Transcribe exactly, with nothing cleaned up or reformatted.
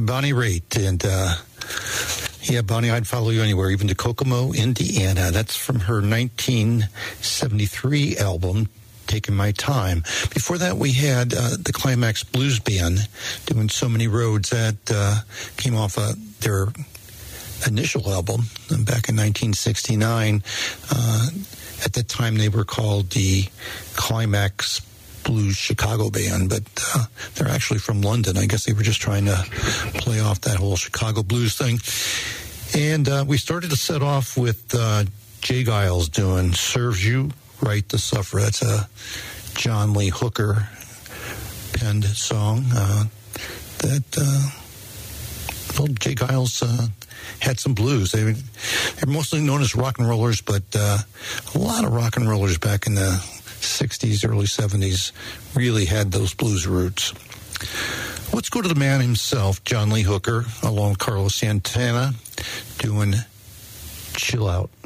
Bonnie Raitt, and uh, yeah, Bonnie, I'd follow you anywhere, even to Kokomo, Indiana. That's from her nineteen seventy-three album, Taking My Time. Before that, we had uh, the Climax Blues Band doing So Many Roads. That uh, came off uh, their initial album back in nineteen sixty-nine. Uh, at that time, they were called the Climax Blues Chicago Band, but uh, they're actually from London. I guess they were just trying to play off that whole Chicago blues thing. And uh, we started to set off with uh, Jay Giles doing Serves You Right to Suffer. That's a John Lee Hooker penned song uh, that, uh, well, Jay Giles uh, had some blues. They were, they're mostly known as rock and rollers, but uh, a lot of rock and rollers back in the sixties, early seventies really had those blues roots. Let's go to the man himself, John Lee Hooker, along with Carlos Santana, doing Chill Out.